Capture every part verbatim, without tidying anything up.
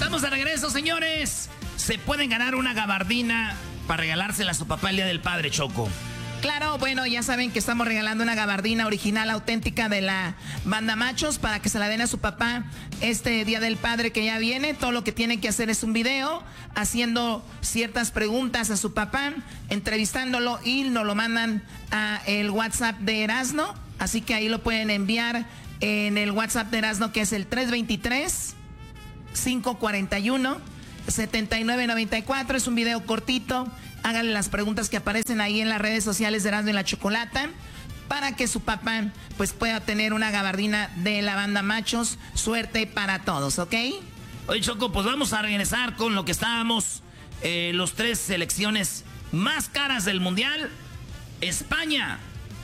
Estamos de regreso, señores. Se pueden ganar una gabardina para regalársela a su papá el Día del Padre, Choco. Claro, bueno, ya saben que estamos regalando una gabardina original, auténtica de la banda Machos para que se la den a su papá este Día del Padre que ya viene. Todo lo que tienen que hacer es un video haciendo ciertas preguntas a su papá, entrevistándolo y nos lo mandan a el WhatsApp de Erasno. Así que ahí lo pueden enviar en el WhatsApp de Erasno, que es el tres dos tres, cinco cuatro uno, siete nueve nueve cuatro. Es un video cortito. Háganle las preguntas que aparecen ahí en las redes sociales de Erasmo y la Chocolata para que su papá pues pueda tener una gabardina de la banda Machos. Suerte para todos, ¿ok? Oye, Choco, pues vamos a regresar con lo que estábamos. Eh, los tres selecciones más caras del Mundial. España,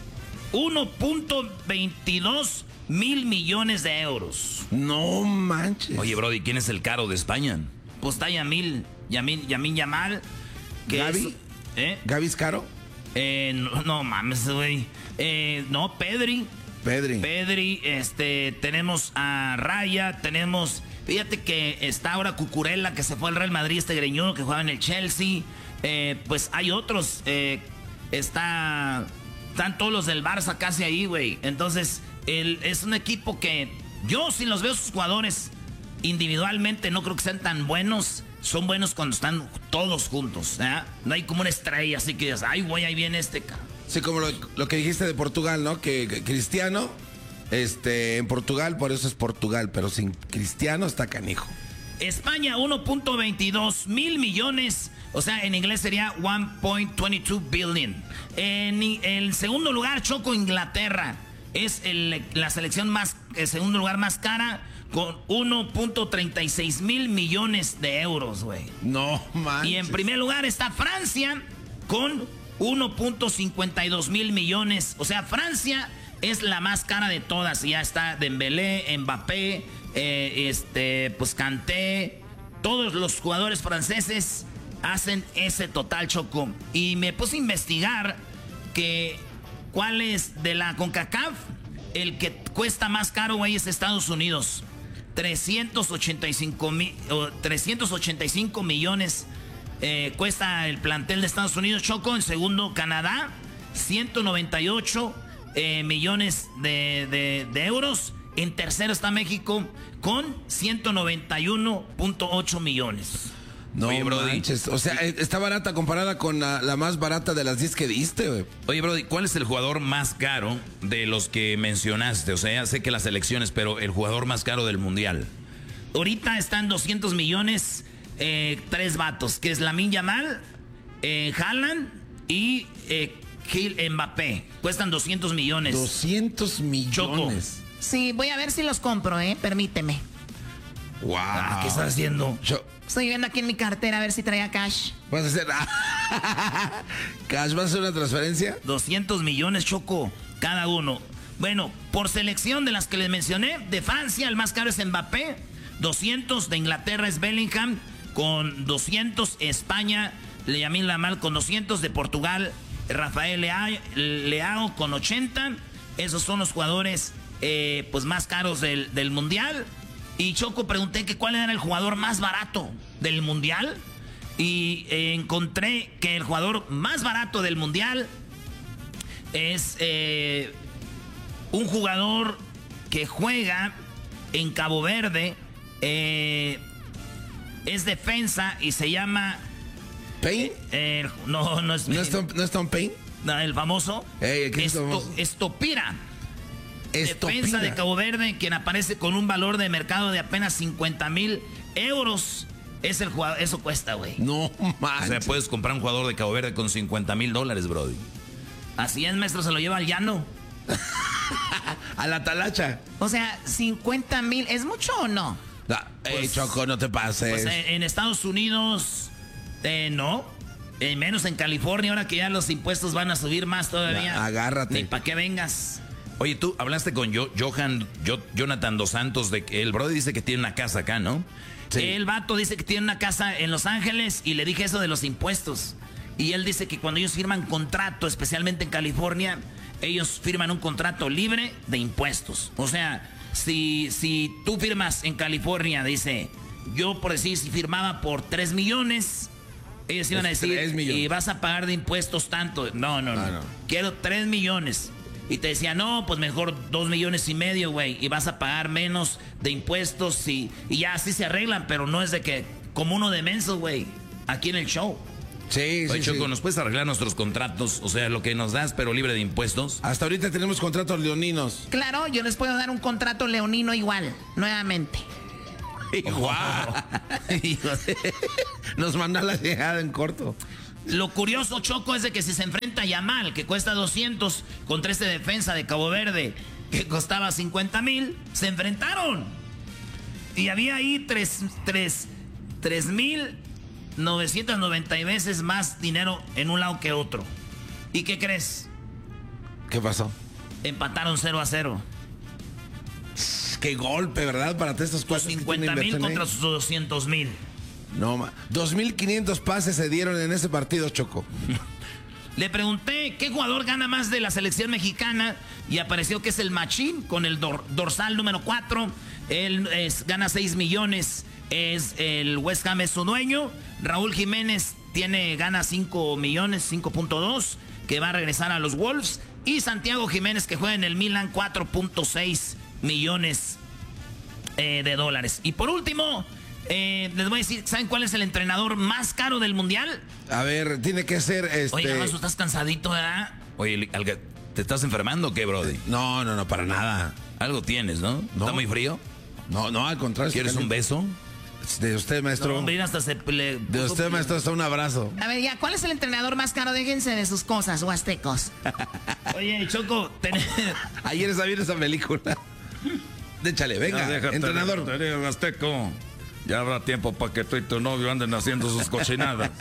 uno punto veintidós mil millones de euros. No manches. Oye, Brody, ¿quién es el caro de España? Pues está Yamil, Yamin, Yamin Yamal. ¿Gaby? Es, ¿eh? ¿Gaby es caro? Eh, no, no mames, güey. Eh, no, Pedri. Pedri. Pedri, este, tenemos a Raya, tenemos... Fíjate que está ahora Cucurella, que se fue al Real Madrid, este greñudo que jugaba en el Chelsea. Eh, pues hay otros. Eh, está... Están todos los del Barça casi ahí, güey. Entonces, el, es un equipo que... Yo, si los veo sus jugadores individualmente, no creo que sean tan buenos... Son buenos cuando están todos juntos, ¿eh? No hay como una estrella, así que dices, ay, güey, ahí viene este, cara. Sí, como lo, lo que dijiste de Portugal, ¿no? Que, que Cristiano, este, en Portugal, por eso es Portugal, pero sin Cristiano está canijo. España, uno punto veintidós mil millones, o sea, en inglés sería one point dos dos billion. En el segundo lugar, Choco, Inglaterra. Es el, la selección más, el segundo lugar más cara, con uno punto treinta y seis mil millones de euros, güey. No manches. Y en primer lugar está Francia con uno punto cincuenta y dos mil millones. O sea, Francia es la más cara de todas. Ya está Dembélé, Mbappé, eh, este, pues Kanté. Todos los jugadores franceses hacen ese total, Choco. Y me puse a investigar que cuál es de la CONCACAF. El que cuesta más caro, güey, es Estados Unidos. trescientos ochenta y cinco millones eh, cuesta el plantel de Estados Unidos, Choco. En segundo, Canadá, ciento noventa y ocho eh, millones de, de, de euros. En tercero está México con ciento noventa y uno punto ocho millones. No Oye, Brody, manches. O sea, está barata comparada con la, la más barata de las diez que diste, güey. Oye, Brody, ¿cuál es el jugador más caro de los que mencionaste? O sea, ya sé que las elecciones, pero el jugador más caro del Mundial. Ahorita están doscientos millones, eh, tres vatos, que es Lamine Yamal, eh, Haaland y eh, Mbappé. Cuestan doscientos millones. doscientos millones. Choco. Sí, voy a ver si los compro, ¿eh? Permíteme. Wow. Ah, ¿qué estás haciendo? Yo, Estoy viendo aquí en mi cartera a ver si traía cash. ¿Vas a hacer? ¿Cash? ¿Vas a hacer una transferencia? doscientos millones, Choco, cada uno. Bueno, por selección de las que les mencioné, de Francia el más caro es Mbappé, doscientos, de Inglaterra es Bellingham, con doscientos, España, Lamine Yamal con doscientos, de Portugal, Rafael Leao, Leao con ochenta. Esos son los jugadores eh, pues más caros del, del Mundial. Y Choco, pregunté que cuál era el jugador más barato del Mundial. Y eh, encontré que el jugador más barato del Mundial es eh, un jugador que juega en Cabo Verde. Eh, es defensa y se llama... ¿Payne? Eh, no, no es... ¿No es Tom, no es Tom Payne? No, el famoso. Ey, ¿qué es Esto, famoso? Estopira. Estopira. Defensa de Cabo Verde, quien aparece con un valor de mercado de apenas cincuenta mil euros. Es el jugador, eso cuesta, güey. No O manches. sea, puedes comprar un jugador de Cabo Verde con cincuenta mil dólares, Brody. Así es, maestro, se lo lleva al llano. A la talacha. O sea, cincuenta mil, ¿es mucho o no? Ah, ey, Pues- Choco, no te pases. Pues eh, en Estados Unidos, eh, no. Eh, menos en California, ahora que ya los impuestos van a subir más todavía. Ya, agárrate. Ni para que vengas. Oye, tú hablaste con yo, Johan, yo, Jonathan Dos Santos, de que el Brody dice que tiene una casa acá, ¿no? Sí. El vato dice que tiene una casa en Los Ángeles y le dije eso de los impuestos. Y él dice que cuando ellos firman contrato, especialmente en California, ellos firman un contrato libre de impuestos. O sea, si, si tú firmas en California, dice, yo por decir, si firmaba por tres millones, ellos iban a decir, y vas a pagar de impuestos tanto. No, no, no, ah, no. Quiero tres millones. Y te decía, no, pues mejor dos millones y medio, güey. Y vas a pagar menos de impuestos y, y ya así se arreglan. Pero no es de que, como uno de menso, güey, aquí en el show. Sí, sí, Oye, Choco, sí. ¿nos puedes arreglar nuestros contratos? O sea, lo que nos das, pero libre de impuestos. Hasta ahorita tenemos contratos leoninos. Claro, yo les puedo dar un contrato leonino igual, nuevamente. Igual. Nos manda la llegada en corto. Lo curioso, Choco, es de que si se enfrenta a Yamal, que cuesta doscientos, contra este defensa de Cabo Verde, que costaba cincuenta mil, se enfrentaron. Y había ahí tres, tres, tres mil novecientos noventa veces más dinero en un lado que otro. ¿Y qué crees? ¿Qué pasó? Empataron cero a cero. Qué golpe, ¿verdad? Para estos cuatro. cincuenta mil contra sus doscientos mil. No, dos mil quinientos pases se dieron en ese partido, Choco. Le pregunté qué jugador gana más de la selección mexicana y apareció que es el Machín con el dor, dorsal número cuatro. Él es, gana seis millones. Es el West Ham es su dueño. Raúl Jiménez tiene, gana cinco millones, cinco punto dos, que va a regresar a los Wolves. Y Santiago Jiménez, que juega en el Milan, cuatro punto seis millones eh, de dólares. Y por último, eh, les voy a decir, ¿saben cuál es el entrenador más caro del mundial? A ver, tiene que ser este... Oye, Alonso, estás cansadito, ¿verdad? Oye, ¿te estás enfermando o qué, brody? No, no, no, para nada. Algo tienes, ¿no? ¿No? ¿Está muy frío? No, no, al contrario. ¿Quieres un beso? De usted, maestro. No, hombre, hasta se le de usted, pie. Maestro, hasta un abrazo. A ver, ya, ¿cuál es el entrenador más caro? Déjense de sus cosas, huastecos. Oye, Choco, ten... ayer estaba viendo esa película. Déchale, venga, no, déjate, entrenador. Te digo, Azteco, ya habrá tiempo para que tú y tu novio anden haciendo sus cochinadas.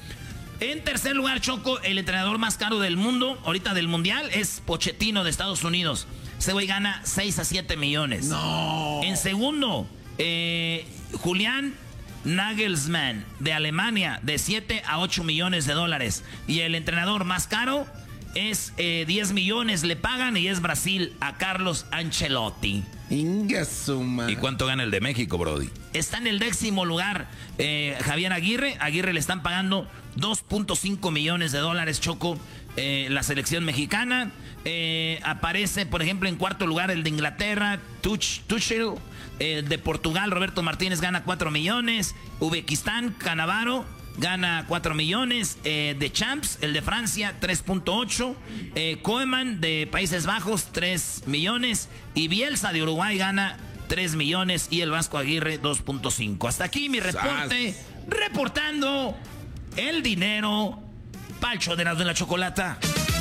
En tercer lugar, Choco, el entrenador más caro del mundo, ahorita del mundial, es Pochettino de Estados Unidos. Ese güey gana seis a siete millones. No. En segundo, eh, Julián Nagelsmann de Alemania, de siete a ocho millones de dólares. Y el entrenador más caro es eh, diez millones, le pagan, y es Brasil, a Carlos Ancelotti. Ingasuma. ¿Y cuánto gana el de México, brody? Está en el décimo lugar eh, Javier Aguirre. Aguirre le están pagando dos punto cinco millones de dólares, Choco. Eh, la selección mexicana. Eh, aparece, por ejemplo, en cuarto lugar el de Inglaterra, Tuch, Tuchel. Eh, de Portugal, Roberto Martínez gana cuatro millones. Uzbekistán, Cannavaro gana cuatro millones. Eh, de Champs, el de Francia, tres punto ocho. Eh, Koeman de Países Bajos, tres millones. Y Bielsa de Uruguay gana tres millones. Y el Vasco Aguirre, dos punto cinco. Hasta aquí mi reporte. Reportando el dinero. Palcho de la de la Chocolata.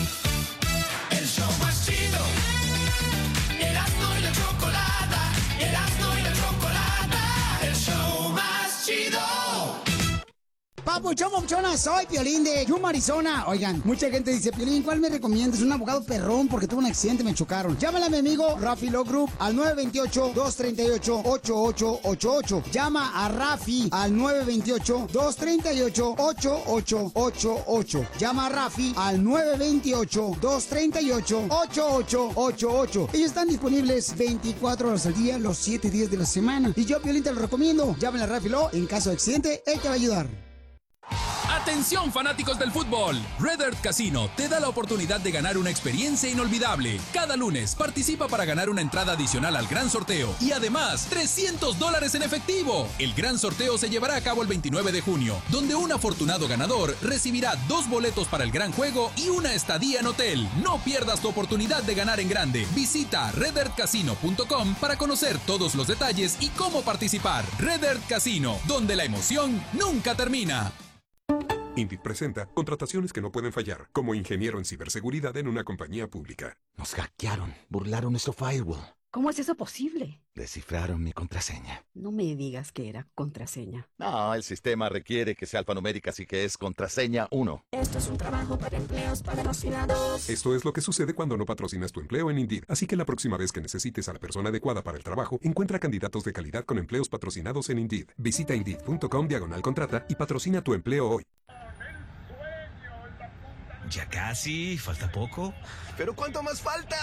El show más chido. Erasmo y la Chocolata. Erasmo y la Chocolata. El show más chido. Papuchón, papuchona, soy Piolín de Yuma, Arizona. Oigan, mucha gente dice, Piolín, ¿cuál me recomiendas? Un abogado perrón porque tuve un accidente, me chocaron. Llámale a mi amigo Rafi Law Group al nueve dos ocho, dos tres ocho, ocho ocho ocho ocho. Llama a Rafi al nueve dos ocho, dos tres ocho, ocho ocho ocho ocho. Llama a Rafi al nueve dos ocho, dos tres ocho, ocho ocho ocho ocho. Ellos están disponibles veinticuatro horas al día, los siete días de la semana. Y yo, Piolín, te lo recomiendo. Llámale a Rafi Law, en caso de accidente, él te va a ayudar. Atención, fanáticos del fútbol. Red Earth Casino te da la oportunidad de ganar una experiencia inolvidable. Cada lunes participa para ganar una entrada adicional al gran sorteo y además trescientos dólares en efectivo. El gran sorteo se llevará a cabo el veintinueve de junio, donde un afortunado ganador recibirá dos boletos para el gran juego y una estadía en hotel. No pierdas tu oportunidad de ganar en grande. Visita red earth casino punto com para conocer todos los detalles y cómo participar. Red Earth Casino, donde la emoción nunca termina. Indeed presenta contrataciones que no pueden fallar, como ingeniero en ciberseguridad en una compañía pública. Nos hackearon, burlaron nuestro firewall. ¿Cómo es eso posible? Descifraron mi contraseña. No me digas que era contraseña. No, el sistema requiere que sea alfanumérica, así que es contraseña uno. Esto es un trabajo para empleos patrocinados. Esto es lo que sucede cuando no patrocinas tu empleo en Indeed. Así que la próxima vez que necesites a la persona adecuada para el trabajo, encuentra candidatos de calidad con empleos patrocinados en Indeed. Visita indeed punto com diagonal contrata y patrocina tu empleo hoy. Ya casi, falta poco. ¿Pero cuánto más falta?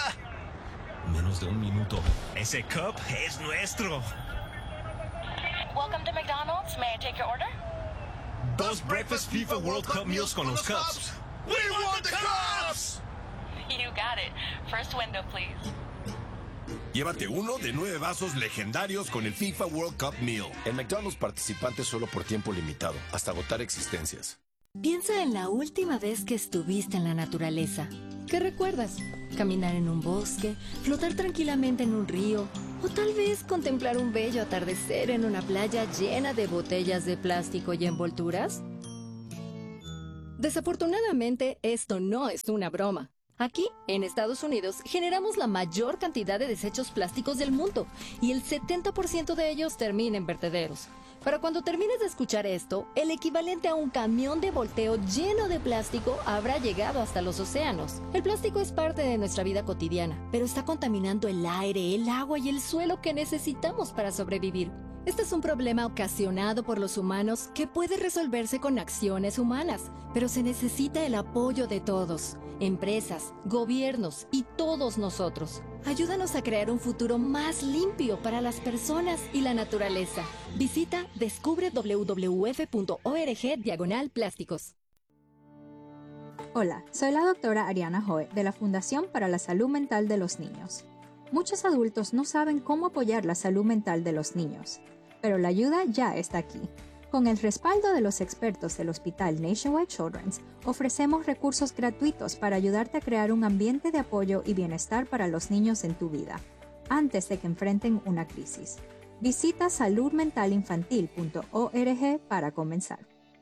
Menos de un minuto. Ese cup es nuestro. Welcome to McDonald's. McDonald's. May I take your order? Dos breakfast FIFA World Cup meals con los Cubs. We want the Cubs! You got it. First window, please. Llévate uno de nueve vasos legendarios con el FIFA World Cup Meal. En McDonald's participantes solo por tiempo limitado, hasta agotar existencias. Piensa en la última vez que estuviste en la naturaleza. ¿Qué recuerdas? Caminar en un bosque, flotar tranquilamente en un río, o tal vez contemplar un bello atardecer en una playa llena de botellas de plástico y envolturas. Desafortunadamente, esto no es una broma. Aquí, en Estados Unidos, generamos la mayor cantidad de desechos plásticos del mundo y el setenta por ciento de ellos termina en vertederos. Para cuando termines de escuchar esto, el equivalente a un camión de volteo lleno de plástico habrá llegado hasta los océanos. El plástico es parte de nuestra vida cotidiana, pero está contaminando el aire, el agua y el suelo que necesitamos para sobrevivir. Este es un problema ocasionado por los humanos que puede resolverse con acciones humanas, pero se necesita el apoyo de todos, empresas, gobiernos y todos nosotros. Ayúdanos a crear un futuro más limpio para las personas y la naturaleza. Visita descubre w w f punto org diagonal plásticos. Hola, soy la doctora Ariana Joe de la Fundación para la Salud Mental de los Niños. Muchos adultos no saben cómo apoyar la salud mental de los niños, pero la ayuda ya está aquí. Con el respaldo de los expertos del Hospital Nationwide Children's, ofrecemos recursos gratuitos para ayudarte a crear un ambiente de apoyo y bienestar para los niños en tu vida, antes de que enfrenten una crisis. Visita salud mental infantil punto org para comenzar.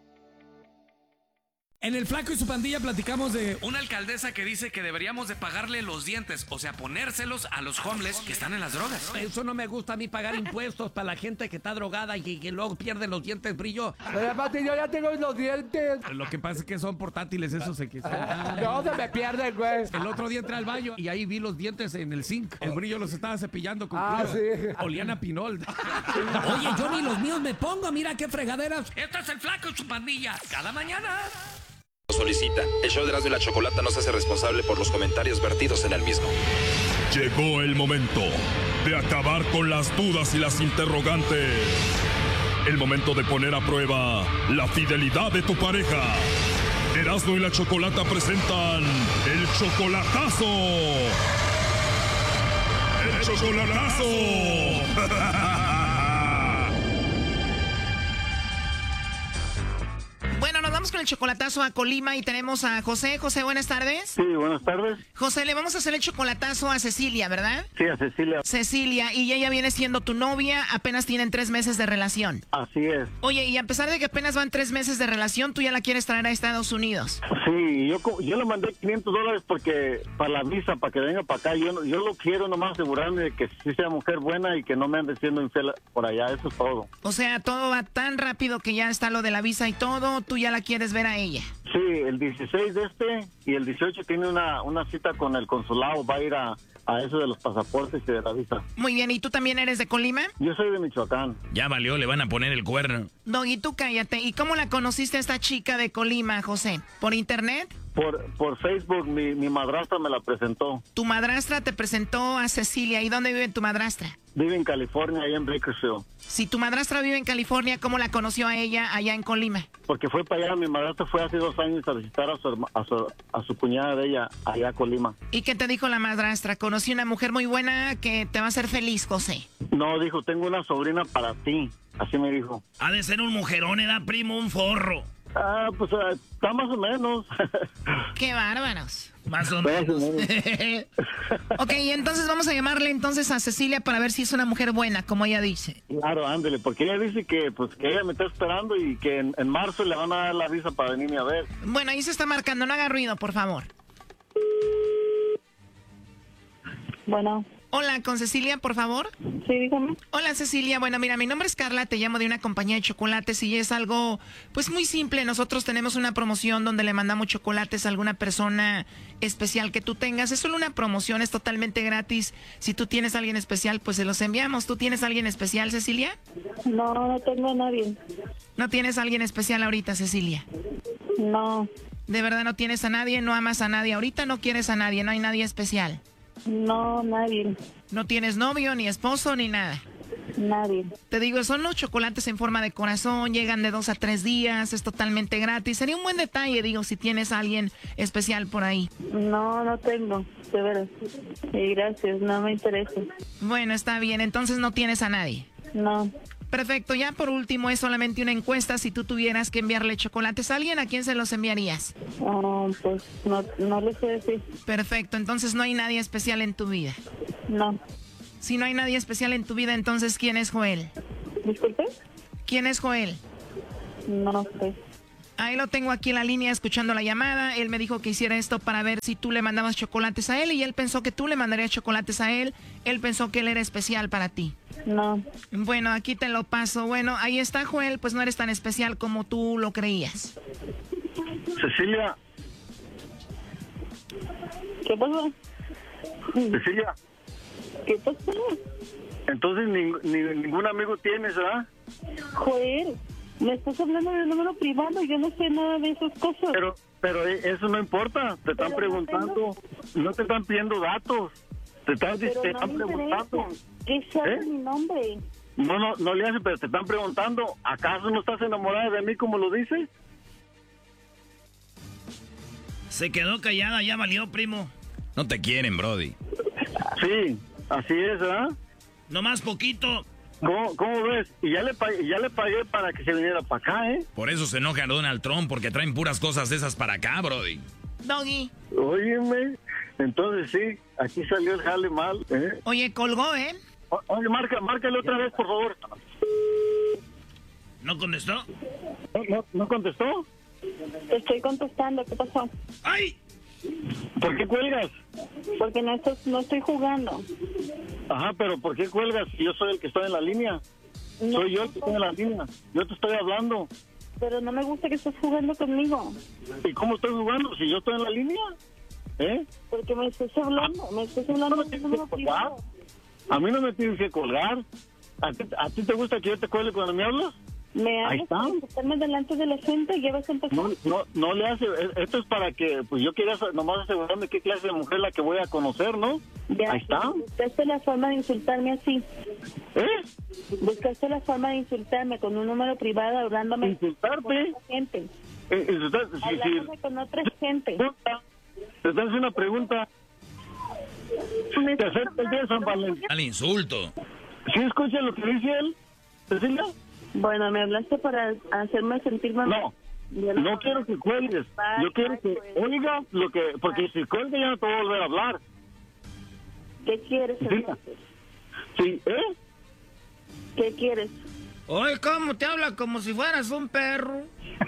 En el Flaco y su pandilla platicamos de una alcaldesa que dice que deberíamos de pagarle los dientes, o sea, ponérselos a los homeless que están en las drogas. Eso no me gusta a mí, pagar impuestos para la gente que está drogada y que, que luego pierde los dientes, brillo. Pero aparte yo ya tengo los dientes. Lo que pasa es que son portátiles, esos se quitan. No, se me pierden, güey. El otro día entré al baño y ahí vi los dientes en el zinc. El brillo los estaba cepillando con Ah, cloro. sí. Olían a pinol. Oye, yo ni los míos me pongo, mira qué fregaderas. Esto es el Flaco y su pandilla, cada mañana. Solicita. El show de Erasmo y la Chocolata no se hace responsable por los comentarios vertidos en el mismo. Llegó el momento de acabar con las dudas y las interrogantes. El momento de poner a prueba la fidelidad de tu pareja. Erasmo y la Chocolata presentan el chocolatazo. ¡El chocolatazo! Bueno, nos vamos con el chocolatazo a Colima y tenemos a José. José, buenas tardes. Sí, buenas tardes. José, le vamos a hacer el chocolatazo a Cecilia, ¿verdad? Sí, a Cecilia. Cecilia, y ella viene siendo tu novia, apenas tienen tres meses de relación. Así es. Oye, y a pesar de que apenas van tres meses de relación, tú ya la quieres traer a Estados Unidos. Sí, yo, co- yo le mandé quinientos dólares porque para la visa, para que venga para acá. Yo, no- yo lo quiero nomás asegurarme de que sí sea mujer buena y que no me ande siendo infiel por allá. Eso es todo. O sea, todo va tan rápido que ya está lo de la visa y todo, tú ya la quieres ver a ella. Sí, el dieciséis de este y el dieciocho tiene una, una cita con el consulado. Va a ir a, a eso de los pasaportes y de la visa. Muy bien, ¿y tú también eres de Colima? Yo soy de Michoacán. Ya valió, le van a poner el cuerno. Doggy, tú cállate. ¿Y cómo la conociste a esta chica de Colima, José? ¿Por internet? Por, por Facebook, mi, mi madrastra me la presentó. Tu madrastra te presentó a Cecilia. ¿Y dónde vive tu madrastra? Vive en California, allá en Bakersfield. Si tu madrastra vive en California, ¿cómo la conoció a ella allá en Colima? Porque fue para allá, mi madrastra fue hace dos años a visitar a su, herma- a su, a su cuñada de ella, allá a Colima. ¿Y qué te dijo la madrastra? Conocí una mujer muy buena que te va a hacer feliz, José. No, dijo, tengo una sobrina para ti. Así me dijo. Ha de ser un mujerón, ¿eh, primo? Un forro. Ah, pues ah, está más o menos. ¡Qué bárbaros! Más o Más o menos. Ok, entonces vamos a llamarle entonces a Cecilia para ver si es una mujer buena, como ella dice. Claro, ándele, porque ella dice que pues que ella me está esperando y que en, en marzo le van a dar la visa para venirme a ver. Bueno, ahí se está marcando, no haga ruido, por favor. Bueno. Hola, con Cecilia, por favor. Sí, dígame. Hola, Cecilia. Bueno, mira, mi nombre es Carla, te llamo de una compañía de chocolates y es algo, pues muy simple. Nosotros tenemos una promoción donde le mandamos chocolates a alguna persona especial que tú tengas. Es solo una promoción, es totalmente gratis. Si tú tienes a alguien especial, pues se los enviamos. ¿Tú tienes a alguien especial, Cecilia? No, no tengo a nadie. ¿No tienes a alguien especial ahorita, Cecilia? No. ¿De verdad no tienes a nadie? ¿No amas a nadie? Ahorita no quieres a nadie, no hay nadie especial. No, nadie. ¿No tienes novio, ni esposo, ni nada? Nadie. Te digo, son los chocolates en forma de corazón, llegan de dos a tres días, es totalmente gratis. Sería un buen detalle, digo, si tienes a alguien especial por ahí. No, no tengo, de veras. Y gracias, no me interesa. Bueno, está bien, entonces no tienes a nadie. No. Perfecto, ya por último es solamente una encuesta. Si tú tuvieras que enviarle chocolates a alguien, ¿a quién se los enviarías? Oh, pues no, no lo sé decir. Perfecto, entonces no hay nadie especial en tu vida. No. Si no hay nadie especial en tu vida, entonces ¿quién es Joel? ¿Disculpe? ¿Quién es Joel? No sé. Ahí lo tengo aquí en la línea escuchando la llamada. Él me dijo que hiciera esto para ver si tú le mandabas chocolates a él y él pensó que tú le mandarías chocolates a él. Él pensó que él era especial para ti. No. Bueno, aquí te lo paso. Bueno, ahí está Joel, pues no eres tan especial como tú lo creías. Cecilia. ¿Qué pasó? Cecilia. ¿Qué pasó? Entonces ni, ni, ningún amigo tienes, ¿verdad? Joder, me estás hablando de número privado, yo no sé nada de esas cosas. Pero, pero eso no importa, te están pero preguntando, no, no te están pidiendo datos, te están, pero te no están me preguntando. interesa. ¿Qué sabe ¿Eh? mi nombre? No, no, no le hace, pero te están preguntando, ¿acaso no estás enamorada de mí como lo dices? Se quedó callada, ya valió, primo. No te quieren, Brody. Sí, así es, ¿verdad? No más poquito. ¿Cómo, cómo ves? Y ya le, pagué, ya le pagué para que se viniera para acá, ¿eh? Por eso se enoja Donald Trump, porque traen puras cosas de esas para acá, Brody. Doggy. Óyeme, entonces sí, aquí salió el jale mal, ¿eh? Oye, colgó, ¿eh? O, oye, marca, márcale otra vez, por favor. ¿No contestó? ¿No, no, ¿no contestó? Te estoy contestando, ¿qué pasó? ¡Ay! ¿Por qué cuelgas? Porque no estoy, no estoy jugando. Ajá, pero ¿por qué cuelgas si yo soy el que estoy en la línea? No, soy yo el que estoy en la línea. Yo te estoy hablando. Pero no me gusta que estés jugando conmigo. ¿Y cómo estoy jugando si yo estoy en la línea? ¿Eh? Porque me estás hablando, me estás hablando de número privado. A mí no me tienes que colgar. ¿A ti, ¿A ti te gusta que yo te cuelgue cuando me hablas? Me Ahí hablas para estarme delante de la gente y ya vas a empezar. No, no, no le hace. Esto es para que, pues yo quería nomás asegurarme qué clase de mujer la que voy a conocer, ¿no? Ya, ahí está. Buscaste la forma de insultarme así. ¿Eh? Buscaste la forma de insultarme con un número privado, hablándome ¿Insultarte? con otra gente. Eh, insultar, sí, hablándome sí. con otra gente. Te están haciendo una pregunta. Te acerca el día de San Valentín. Al insulto. ¿Sí escuchas lo que dice él, Cecilia? Bueno, me hablaste para hacerme sentir mal. No, no, no quiero que cuelgues. Bye, Yo quiero bye, que pues. oiga lo que... Porque bye. Si cuelga ya no te voy a volver a hablar. ¿Qué quieres, entonces? Sí, ¿eh? ¿Qué quieres? Oye, ¿cómo te habla? Como si fueras un perro.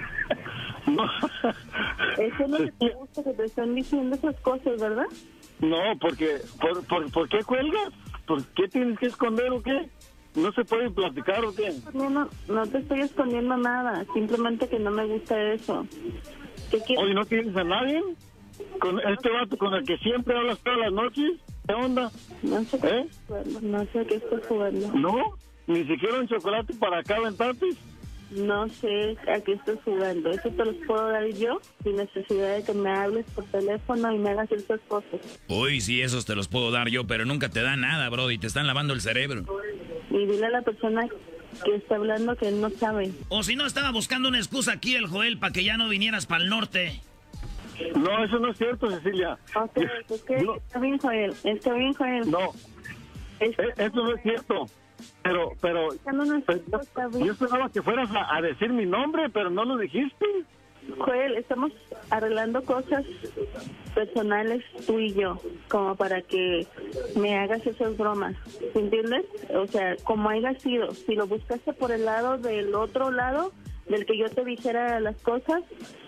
No. Eso es lo que te gusta, que te están diciendo esas cosas, ¿verdad? No, porque... ¿Por, por, ¿por qué cuelgas? ¿Por qué tienes que esconder o qué? ¿No se puede platicar o qué? No, no, no te estoy escondiendo nada. Simplemente que no me gusta eso. ¿Qué quieres? Oye, ¿no tienes a nadie? ¿Con este vato con el que siempre hablas todas las noches? ¿Qué onda? No sé ¿Eh? qué, no sé qué estás jugando. ¿No? ¿Ni siquiera un chocolate para acá aventarte? No sé a qué estás jugando. Eso te los puedo dar yo sin necesidad de que me hables por teléfono y me hagas esas cosas. Uy, sí, esos te los puedo dar yo, pero nunca te da nada, Brody. Te están lavando el cerebro. Y dile a la persona que está hablando que él no sabe. O si no, estaba buscando una excusa aquí el Joel para que ya no vinieras para el norte. No, eso no es cierto, Cecilia. Ok, es que no. Está bien, Joel. Está bien, Joel. No, es, eso no es cierto. Pero, pero, no, no, pero yo, yo esperaba que fueras a, a decir mi nombre, pero no lo dijiste. Joel, estamos arreglando cosas personales tú y yo, como para que me hagas esas bromas, ¿entiendes? O sea, como haya sido, si lo buscaste por el lado del otro lado, del que yo te dijera las cosas,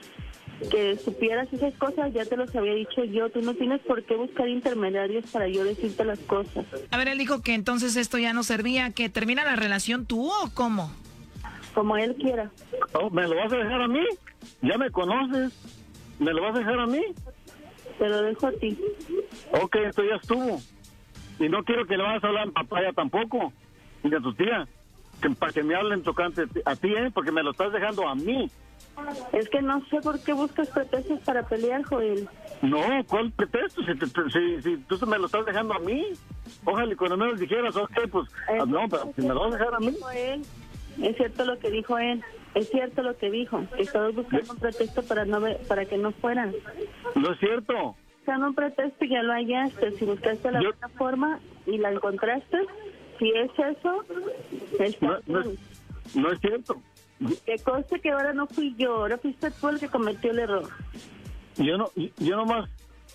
que supieras esas cosas, ya te los había dicho yo. Tú no tienes por qué buscar intermediarios para yo decirte las cosas. A ver, él dijo que entonces esto ya no servía, que termina la relación tú o cómo. Como él quiera. Oh, ¿me lo vas a dejar a mí? Ya me conoces. ¿Me lo vas a dejar a mí? Te lo dejo a ti. Ok, esto ya estuvo. Y no quiero que le vayas a hablar en papaya tampoco, ni a tu tía, que, para que me hablen tocante a ti, ¿eh? Porque me lo estás dejando a mí. Es que no sé por qué buscas pretextos para pelear, Joel. No, ¿cuál pretexto? Si, te, si, si tú me lo estás dejando a mí. ojalá y cuando menos dijeras, ok, pues, Es no, pero si me lo vas a dejar a mí. dijo él. Es cierto lo que dijo él. Es cierto lo que dijo. Que estabas buscando un pretexto para no ver, para que no fueran. No es cierto. Buscando un pretexto y ya lo hallaste. Si buscaste la Yo- buena forma y la encontraste, si es eso, está No, no, bien. es, no es cierto. Que conste que ahora no fui yo, ahora fuiste tú el que cometió el error. Yo no, yo nomás.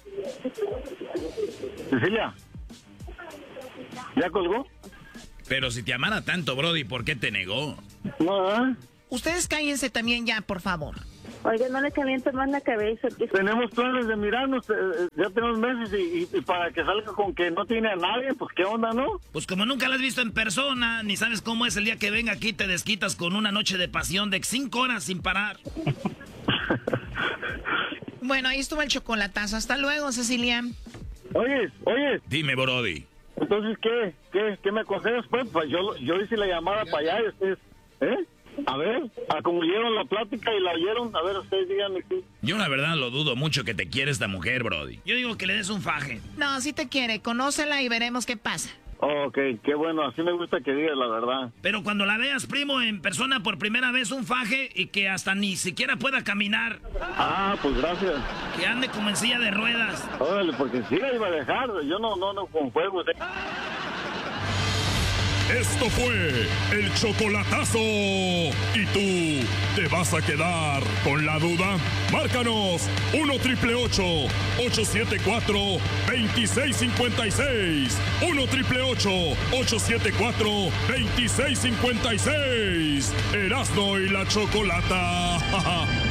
Cecilia, ¿ya colgó? Pero si te amara tanto, Brody, ¿por qué te negó? No, ¿eh? Ustedes cállense también ya, por favor. Oiga, no le calientes más la cabeza. Que... Tenemos planes de mirarnos, eh, ya tenemos meses y, y- y para que salga con que no tiene a nadie, pues qué onda, ¿no? Pues como nunca la has visto en persona, ni sabes cómo es el día que venga aquí, te desquitas con una noche de pasión de cinco horas sin parar. Bueno, ahí estuvo el chocolatazo. Hasta luego, Cecilia. Oye, oye. Dime, Brody. Entonces, ¿qué? ¿Qué, qué me aconsejas? Pues, pues yo, yo hice la llamada para allá y ustedes, ¿eh? A ver, a como oyeron la plática y la oyeron, a ver, ustedes díganme qué. Yo la verdad lo dudo mucho que te quiere esta mujer, Brody. Yo digo que le des un faje. No, si te quiere, conócela y veremos qué pasa. Ok, qué bueno, así me gusta que digas la verdad. Pero cuando la veas, primo, en persona por primera vez, un faje y que hasta ni siquiera pueda caminar. Ah, pues gracias. Que ande como en silla de ruedas. Órale, porque sí la iba a dejar, yo no, no, no con juegos. ¿eh? Esto fue el chocolatazo. ¿Y tú te vas a quedar con la duda? Márcanos uno triple ocho, ocho siete cuatro, dos seis cinco seis. uno triple ocho, ocho siete cuatro, dos seis cinco seis. Erasmo y la Chocolata.